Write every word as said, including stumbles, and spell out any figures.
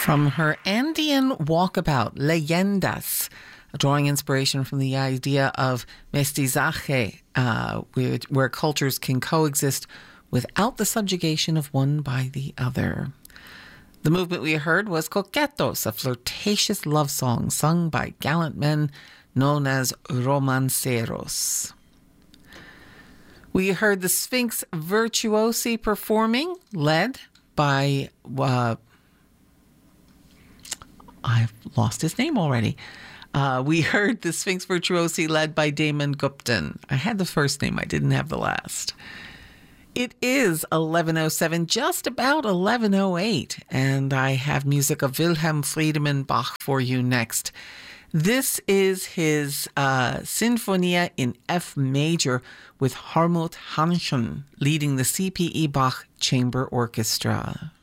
From her Andean walkabout, Leyendas, drawing inspiration from the idea of mestizaje, uh, where, where cultures can coexist without the subjugation of one by the other. The movement we heard was Coquetos, a flirtatious love song sung by gallant men known as romanceros. We heard the Sphinx Virtuosi performing, led by... Uh, I've lost his name already. Uh, we heard the Sphinx Virtuosi led by Damon Gupton. I had the first name, I didn't have the last. It is eleven oh seven, just about eleven oh eight, and I have music of Wilhelm Friedemann Bach for you next. This is his uh, Sinfonia in F major with Hartmut Hanschen leading the C P E Bach Chamber Orchestra.